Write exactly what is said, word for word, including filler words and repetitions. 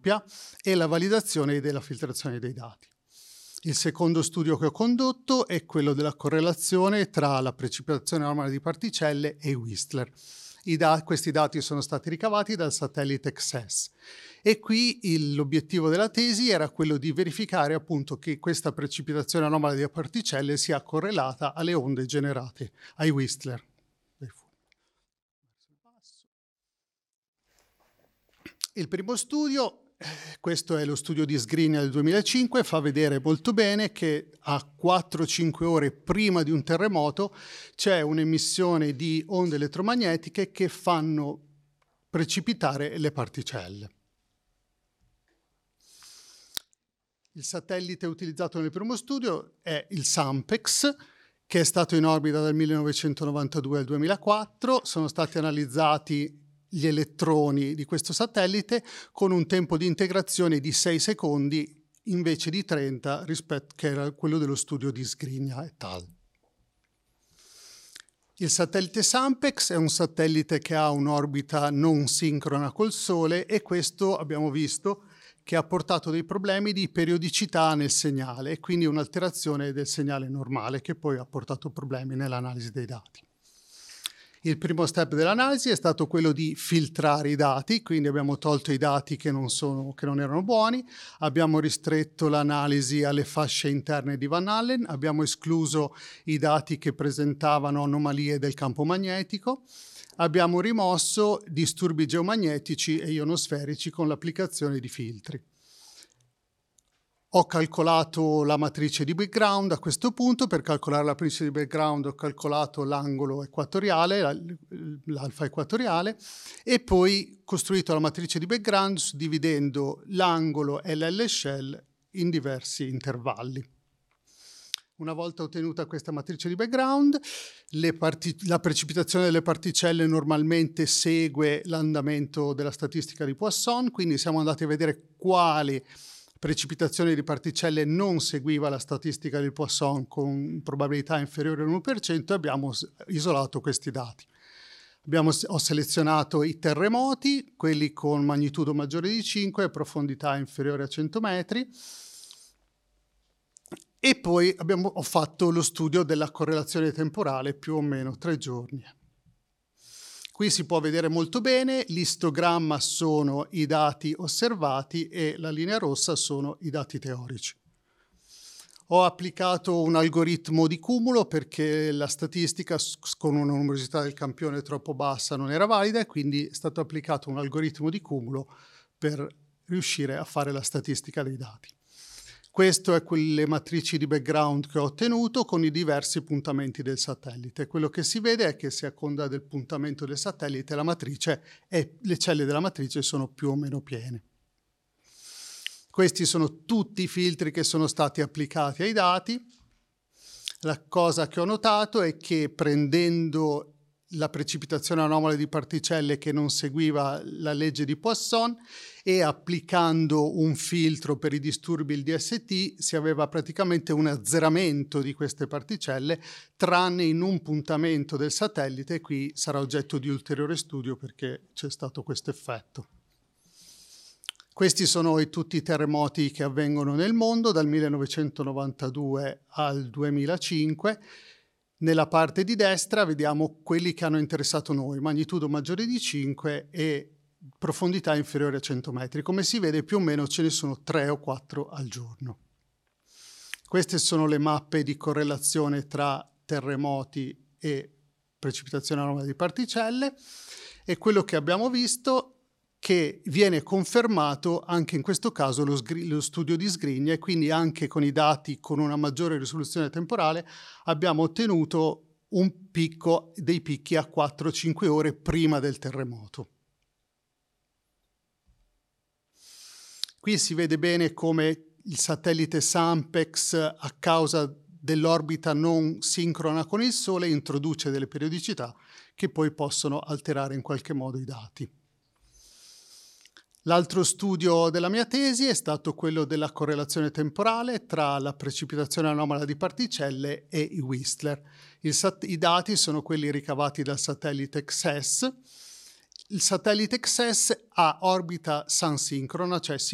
ampia e la validazione della filtrazione dei dati. Il secondo studio che ho condotto è quello della correlazione tra la precipitazione anomala di particelle e Whistler. I da- questi dati sono stati ricavati dal satellite X S e qui il- l'obiettivo della tesi era quello di verificare appunto che questa precipitazione anomala di particelle sia correlata alle onde generate, ai Whistler. Il primo studio, questo è lo studio di Sgrignia del duemilacinque, fa vedere molto bene che a quattro cinque ore prima di un terremoto c'è un'emissione di onde elettromagnetiche che fanno precipitare le particelle. Il satellite utilizzato nel primo studio è il SAMPEX, che è stato in orbita dal millenovecentonovantadue al duemilaquattro. Sono stati analizzati gli elettroni di questo satellite con un tempo di integrazione di sei secondi invece di trenta, rispetto che era quello dello studio di Sgrignia et al. Il satellite SAMPEX è un satellite che ha un'orbita non sincrona col Sole e questo abbiamo visto che ha portato dei problemi di periodicità nel segnale e quindi un'alterazione del segnale normale che poi ha portato problemi nell'analisi dei dati. Il primo step dell'analisi è stato quello di filtrare i dati, quindi abbiamo tolto i dati che non, sono, che non erano buoni, abbiamo ristretto l'analisi alle fasce interne di Van Allen, abbiamo escluso i dati che presentavano anomalie del campo magnetico, abbiamo rimosso disturbi geomagnetici e ionosferici con l'applicazione di filtri. Ho calcolato la matrice di background a questo punto. Per calcolare la matrice di background ho calcolato l'angolo equatoriale, l'alfa equatoriale, e poi costruito la matrice di background suddividendo l'angolo e l'L shell in diversi intervalli. Una volta ottenuta questa matrice di background, le la precipitazione delle particelle normalmente segue l'andamento della statistica di Poisson, quindi siamo andati a vedere quali precipitazione di particelle non seguiva la statistica di Poisson con probabilità inferiore all'uno per cento e abbiamo isolato questi dati. Abbiamo, ho selezionato i terremoti, quelli con magnitudo maggiore di cinque e profondità inferiore a cento metri, e poi abbiamo, ho fatto lo studio della correlazione temporale più o meno tre giorni. Qui si può vedere molto bene, l'istogramma sono i dati osservati e la linea rossa sono i dati teorici. Ho applicato un algoritmo di cumulo perché la statistica con una numerosità del campione troppo bassa non era valida e quindi è stato applicato un algoritmo di cumulo per riuscire a fare la statistica dei dati. Queste sono le matrici di background che ho ottenuto con i diversi puntamenti del satellite. Quello che si vede è che a seconda del puntamento del satellite la matrice e le celle della matrice sono più o meno piene. Questi sono tutti i filtri che sono stati applicati ai dati. La cosa che ho notato è che prendendo la precipitazione anomala di particelle che non seguiva la legge di Poisson e applicando un filtro per i disturbi, il D S T, si aveva praticamente un azzeramento di queste particelle, tranne in un puntamento del satellite, e qui sarà oggetto di ulteriore studio perché c'è stato questo effetto. Questi sono i, tutti i terremoti che avvengono nel mondo dal millenovecentonovantadue al duemilacinque. Nella parte di destra vediamo quelli che hanno interessato noi, magnitudo maggiore di cinque e profondità inferiore a cento metri. Come si vede più o meno ce ne sono tre o quattro al giorno. Queste sono le mappe di correlazione tra terremoti e precipitazione anomala di particelle e quello che abbiamo visto che viene confermato anche in questo caso lo, lo studio di Sgrignia e quindi anche con i dati con una maggiore risoluzione temporale abbiamo ottenuto un picco dei picchi a quattro cinque ore prima del terremoto. Qui si vede bene come il satellite SAMPEX a causa dell'orbita non sincrona con il Sole introduce delle periodicità che poi possono alterare in qualche modo i dati. L'altro studio della mia tesi è stato quello della correlazione temporale tra la precipitazione anomala di particelle e i Whistler. Il I dati sono quelli ricavati dal satellite X S. Il satellite X S ha orbita sun-sincrona, cioè